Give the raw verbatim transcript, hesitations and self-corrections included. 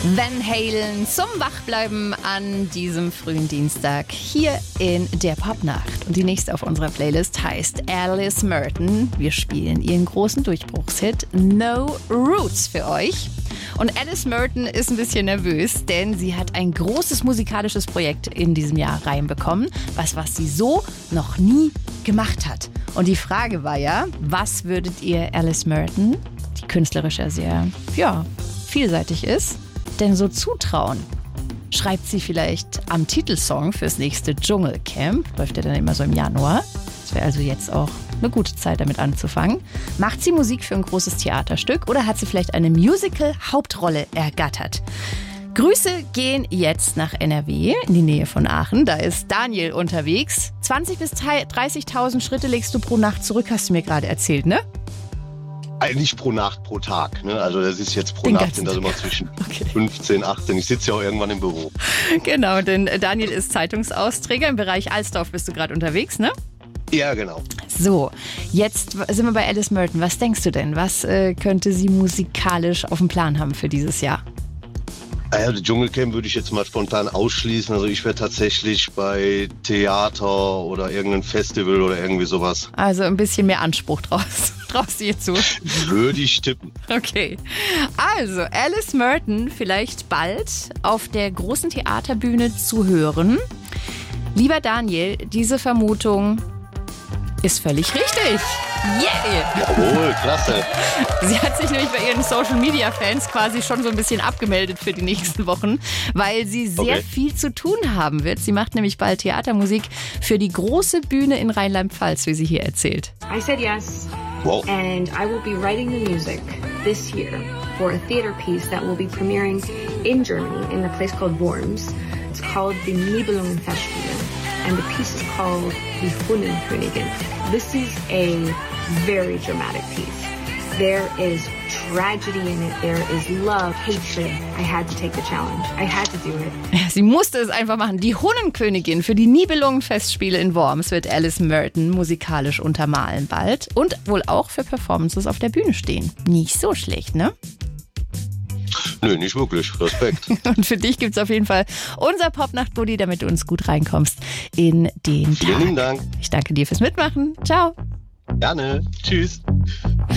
Van Halen zum Wachbleiben an diesem frühen Dienstag hier in der Popnacht. Und die nächste auf unserer Playlist heißt Alice Merton. Wir spielen ihren großen Durchbruchshit No Roots für euch. Und Alice Merton ist ein bisschen nervös, denn sie hat ein großes musikalisches Projekt in diesem Jahr reinbekommen. Was, was sie so noch nie gemacht hat. Und die Frage war ja, was würdet ihr Alice Merton, die künstlerisch ja sehr, ja, vielseitig ist, denn so zutrauen? Schreibt sie vielleicht am Titelsong fürs nächste Dschungelcamp? Läuft ja dann immer so im Januar. Das wäre also jetzt auch eine gute Zeit, damit anzufangen. Macht sie Musik für ein großes Theaterstück oder hat sie vielleicht eine Musical-Hauptrolle ergattert? Grüße gehen jetzt nach N R W, in die Nähe von Aachen. Da ist Daniel unterwegs. zwanzigtausend bis dreißigtausend Schritte legst du pro Nacht zurück, hast du mir gerade erzählt, ne? Nicht pro Nacht, pro Tag. Ne? Also das ist jetzt pro Den Nacht sind das immer zwischen okay. fünfzehn, achtzehn. Ich sitze ja auch irgendwann im Büro. Genau, denn Daniel ist Zeitungsausträger. Im Bereich Alsdorf bist du gerade unterwegs, ne? Ja, genau. So, jetzt sind wir bei Alice Merton. Was denkst du denn? Was äh, könnte sie musikalisch auf dem Plan haben für dieses Jahr? Ja, das Dschungelcamp würde ich jetzt mal spontan ausschließen. Also ich wäre tatsächlich bei Theater oder irgendein Festival oder irgendwie sowas. Also ein bisschen mehr Anspruch draus. Traust du ihr zu? Würde ich tippen. Okay. Also Alice Merton vielleicht bald auf der großen Theaterbühne zu hören. Lieber Daniel, diese Vermutung ist völlig richtig. Yeah! Jawohl, klasse. Sie hat sich nämlich bei ihren Social-Media-Fans quasi schon so ein bisschen abgemeldet für die nächsten Wochen, weil sie sehr Okay. viel zu tun haben wird. Sie macht nämlich bald Theatermusik für die große Bühne in Rheinland-Pfalz, wie sie hier erzählt. I said yes, Wow. and I will be writing the music this year for a theater piece that will be premiering in Germany in a place called Worms. It's called the Nibelungenfestspiele, and the piece is called The Hunnenkönigin. This is a very dramatic piece. There is tragedy in it. There is love, hatred. I had to take the challenge. I had to do it. Ja, sie musste es einfach machen. Die Hunnenkönigin für die Nibelungenfestspiele in Worms wird Alice Merton musikalisch untermalen bald und wohl auch für Performances auf der Bühne stehen. Nicht so schlecht, ne? Nö, nicht wirklich. Respekt. Und für dich gibt es auf jeden Fall unser Popnacht-Buddy, damit du uns gut reinkommst in den Vielen Tag. lieben Dank. Ich danke dir fürs Mitmachen. Ciao. Gerne. Tschüss.